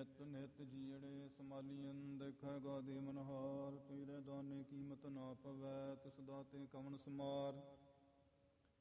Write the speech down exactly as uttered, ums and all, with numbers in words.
ਨਿਤ ਨਿਤ ਜੀੜੇ ਸਮਾਲੀਨ ਦੇਖੈ ਗਾਦੇ ਮਨਹਾਰ, ਤੇਰੇ ਦਾਨੇ ਕੀਮਤ ਨਾ ਪਵੈ, ਤਿਸ ਦਾਤੇ ਕਵਣ ਸਮਾਰ।